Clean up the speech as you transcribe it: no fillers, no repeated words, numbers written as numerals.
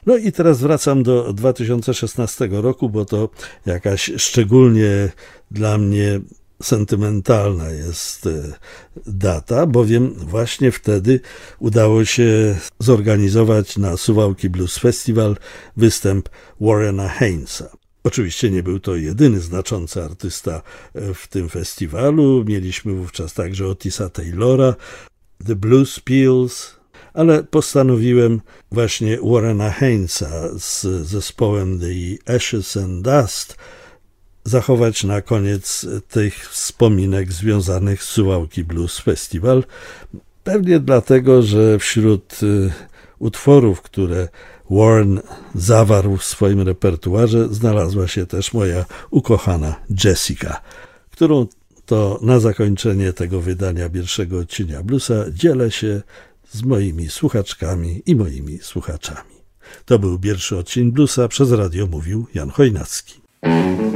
No i teraz wracam do 2016 roku, bo to jakaś szczególnie dla mnie sentymentalna jest data, bowiem właśnie wtedy udało się zorganizować na Suwałki Blues Festival występ Warrena Haynes'a. Oczywiście nie był to jedyny znaczący artysta w tym festiwalu. Mieliśmy wówczas także Otisa Taylora, The Blues Peels, ale postanowiłem właśnie Warrena Haynes'a z zespołem The Ashes and Dust zachować na koniec tych wspominek związanych z Suwałki Blues Festival. Pewnie dlatego, że wśród utworów, które Warren zawarł w swoim repertuarze, znalazła się też moja ukochana Jessica, którą to na zakończenie tego wydania pierwszego odcienia bluesa dzielę się z moimi słuchaczkami i moimi słuchaczami. To był pierwszy odcień bluesa, przez radio mówił Jan Chojnacki.